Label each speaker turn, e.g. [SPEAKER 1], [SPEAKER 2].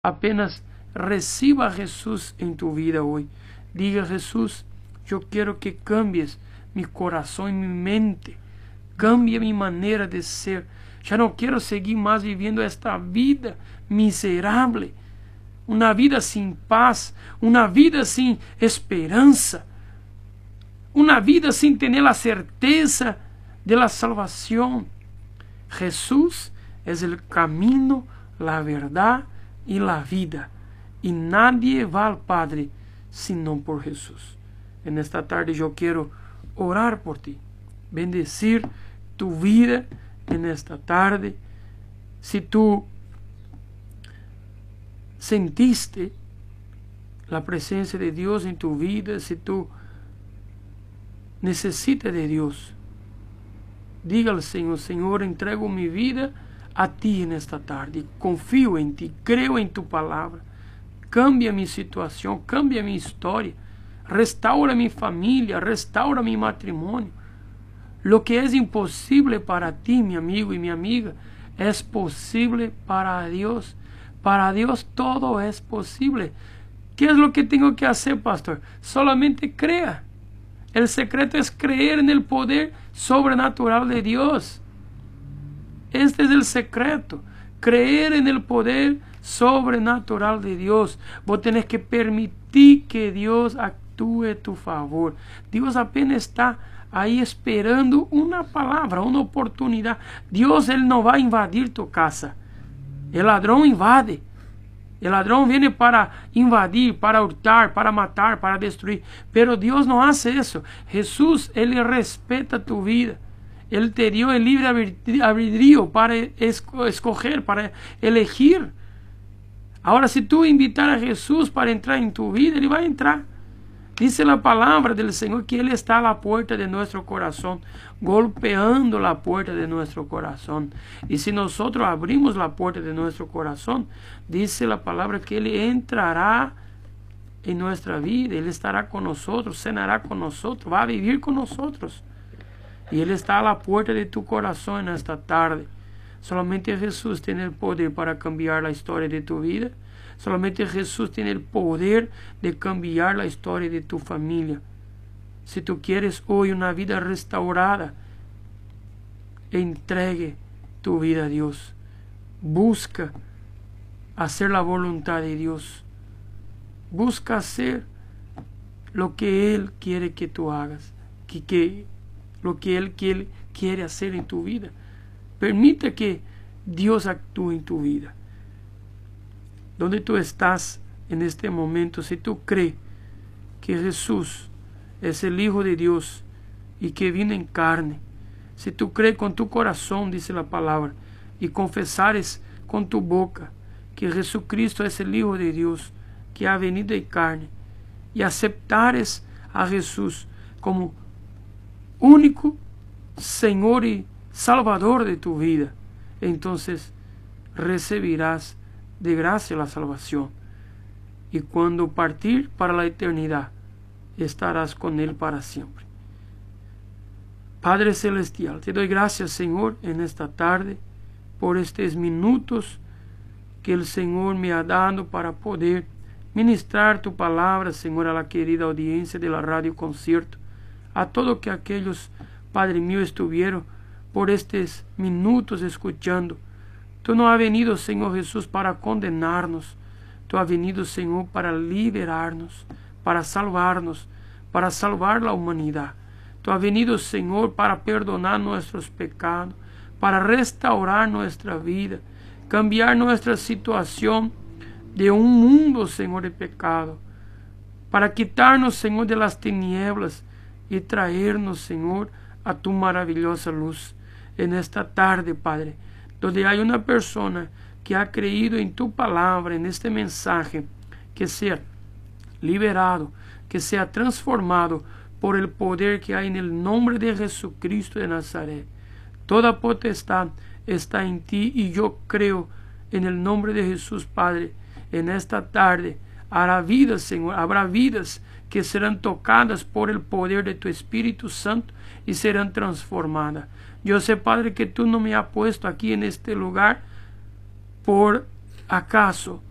[SPEAKER 1] Apenas reciba a Jesús en tu vida hoy. Diga: Jesús, yo quiero que cambies mi corazón y mi mente. Cambia mi manera de ser. Ya no quiero seguir más viviendo esta vida miserable. Una vida sin paz. Una vida sin esperanza. Una vida sin tener la certeza de la salvación. Jesús es el camino, la verdad y la vida. Y nadie va al Padre sino por Jesús. En esta tarde yo quiero orar por ti. Bendecir tu vida en esta tarde. Si tú sentiste la presencia de Dios en tu vida, si tú necesitas de Dios, diga al Señor: Señor, entrego mi vida a ti en esta tarde. Confío en ti, creo en tu palabra. Cambia mi situación, cambia mi historia. Restaura mi familia, restaura mi matrimonio. Lo que es imposible para ti, mi amigo y mi amiga, es posible para Dios. Para Dios todo es posible. ¿Qué es lo que tengo que hacer, pastor? Solamente crea. El secreto es creer en el poder sobrenatural de Dios. Este es el secreto. Creer en el poder sobrenatural de Dios. Vos tenés que permitir que Dios actúe a tu favor. Dios apenas está ahí esperando una palabra, una oportunidad. Dios, Él no va a invadir tu casa. El ladrón invade. El ladrón viene para invadir, para hurtar, para matar, para destruir. Pero Dios no hace eso. Jesús, Él respeta tu vida. Él te dio el libre albedrío para escoger, para elegir. Ahora, si tú invitar a Jesús para entrar en tu vida, Él va a entrar. Dice la palabra del Señor que Él está a la puerta de nuestro corazón, golpeando la puerta de nuestro corazón. Y si nosotros abrimos la puerta de nuestro corazón, dice la palabra que Él entrará en nuestra vida. Él estará con nosotros, cenará con nosotros, va a vivir con nosotros. Y Él está a la puerta de tu corazón en esta tarde. Solamente Jesús tiene el poder para cambiar la historia de tu vida. Solamente Jesús tiene el poder de cambiar la historia de tu familia. Si tú quieres hoy una vida restaurada, entregue tu vida a Dios. Busca hacer la voluntad de Dios. Busca hacer lo que Él quiere que tú hagas. Lo que Él quiere hacer en tu vida. Permite que Dios actúe en tu vida. Donde tú estás en este momento, si tú crees que Jesús es el Hijo de Dios y que vino en carne, si tú crees con tu corazón, dice la palabra, y confesares con tu boca que Jesucristo es el Hijo de Dios, que ha venido en carne, y aceptares a Jesús como único Señor y Salvador de tu vida, entonces recibirás de gracia la salvación. Y cuando partir para la eternidad, estarás con Él para siempre. Padre Celestial, te doy gracias, Señor, en esta tarde, por estos minutos que el Señor me ha dado para poder ministrar tu palabra, Señor, a la querida audiencia de la Radio Concierto, a todos que aquellos, Padre mío, estuvieron por estos minutos escuchando. Tú no has venido, Señor Jesús, para condenarnos. Tú has venido, Señor, para liberarnos, para salvarnos, para salvar la humanidad. Tú has venido, Señor, para perdonar nuestros pecados, para restaurar nuestra vida, cambiar nuestra situación de un mundo, Señor, de pecado, para quitarnos, Señor, de las tinieblas y traernos, Señor, a tu maravillosa luz. En esta tarde, Padre, donde hay una persona que ha creído en tu palabra, en este mensaje, que sea liberado, que sea transformado por el poder que hay en el nombre de Jesucristo de Nazaret. Toda potestad está en ti y yo creo en el nombre de Jesús, Padre. En esta tarde habrá vidas, Señor, habrá vidas que serán tocadas por el poder de tu Espíritu Santo y serán transformadas. Yo sé, Padre, que tú no me has puesto aquí en este lugar por acaso.